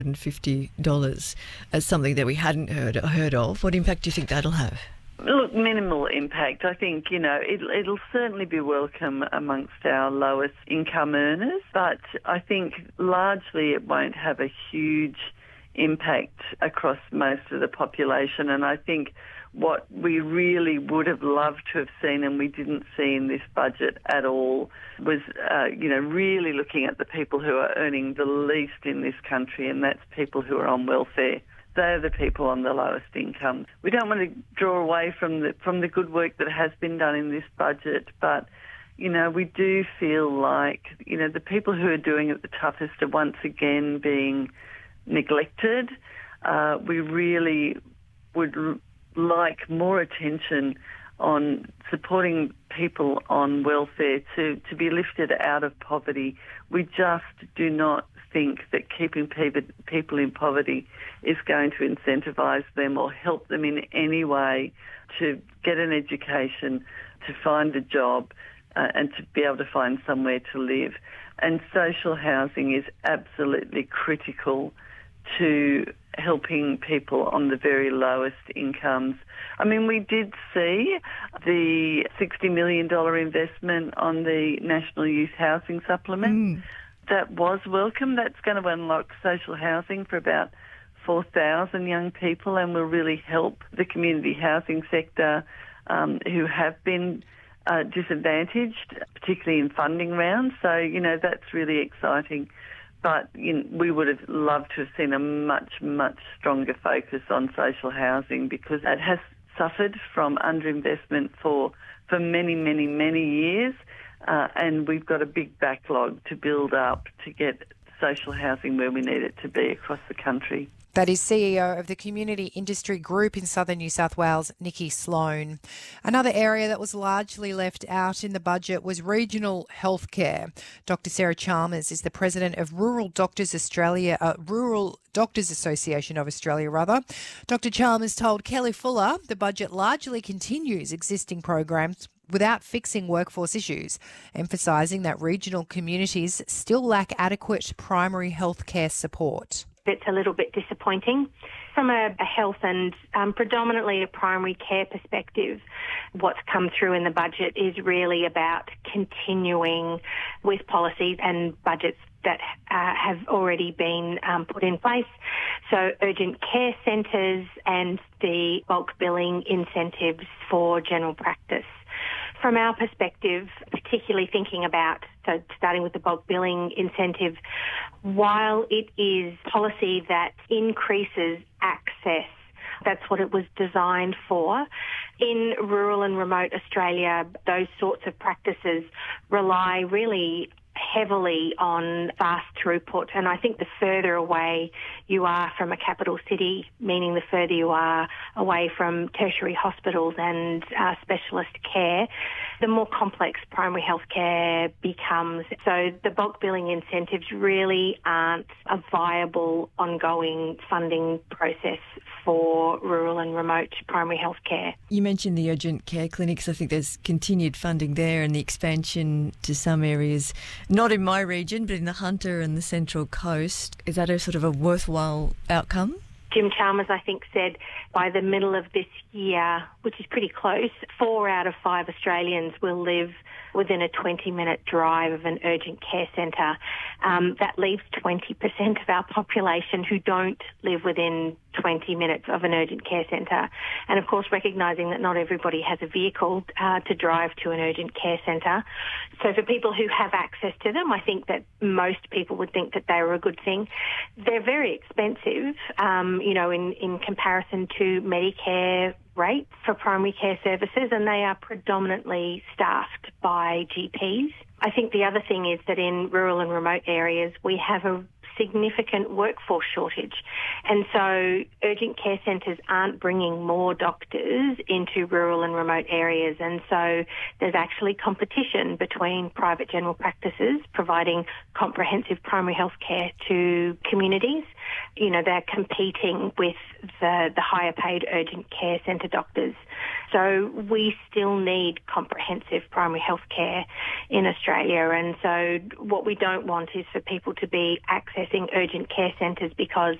$50 as something that we hadn't heard of. What impact do you think that'll have? Look, minimal impact. I think, it'll certainly be welcome amongst our lowest income earners, but I think largely it won't have a huge impact across most of the population. And I think what we really would have loved to have seen, and we didn't see in this budget at all, was, really looking at the people who are earning the least in this country, and that's people who are on welfare. They're the people on the lowest income. We don't want to draw away from the good work that has been done in this budget, but, we do feel like, the people who are doing it the toughest are once again being neglected. We really would like more attention on supporting people on welfare to be lifted out of poverty. We just do not think that keeping people in poverty is going to incentivise them or help them in any way to get an education, to find a job, and to be able to find somewhere to live. And social housing is absolutely critical to helping people on the very lowest incomes. I mean, we did see the $60 million investment on the National Youth Housing Supplement. That was welcome. That's going to unlock social housing for about 4,000 young people and will really help the community housing sector who have been disadvantaged, particularly in funding rounds. So, that's really exciting. But we would have loved to have seen a much, much stronger focus on social housing because it has suffered from underinvestment for many, many, many years. And we've got a big backlog to build up to get social housing where we need it to be across the country. That is CEO of the Community Industry Group in Southern New South Wales, Nikki Sloan. Another area that was largely left out in the budget was regional healthcare. Dr. Sarah Chalmers is the president of Rural Doctors Association of Australia. Dr. Chalmers told Kelly Fuller the budget largely continues existing programs without fixing workforce issues, emphasising that regional communities still lack adequate primary healthcare support. It's a little bit disappointing. From a health and predominantly a primary care perspective, what's come through in the budget is really about continuing with policies and budgets that have already been put in place. So urgent care centres and the bulk billing incentives for general practice. From our perspective, particularly thinking about, so starting with the bulk billing incentive, while it is policy that increases access, that's what it was designed for. In rural and remote Australia, those sorts of practices rely really heavily on fast throughput, and I think the further away you are from a capital city, meaning the further you are away from tertiary hospitals and specialist care, the more complex primary health care becomes. So the bulk billing incentives really aren't a viable ongoing funding process for rural and remote primary health care. You mentioned the urgent care clinics. I think there's continued funding there and the expansion to some areas, not in my region, but in the Hunter and the Central Coast. Is that a sort of a worthwhile outcome? Jim Chalmers, I think, said by the middle of this year, which is pretty close, 4 out of 5 Australians will live within a 20-minute drive of an urgent care centre. That leaves 20% of our population who don't live within 20 minutes of an urgent care centre. And, of course, recognising that not everybody has a vehicle to drive to an urgent care centre. So for people who have access to them, I think that most people would think that they are a good thing. They're very expensive, in comparison to Medicare rates for primary care services, and they are predominantly staffed by GPs. I think the other thing is that in rural and remote areas, we have a significant workforce shortage. And so urgent care centres aren't bringing more doctors into rural and remote areas. And so there's actually competition between private general practices providing comprehensive primary health care to communities they're competing with the higher paid urgent care centre doctors. So we still need comprehensive primary health care in Australia. And so what we don't want is for people to be accessing urgent care centres because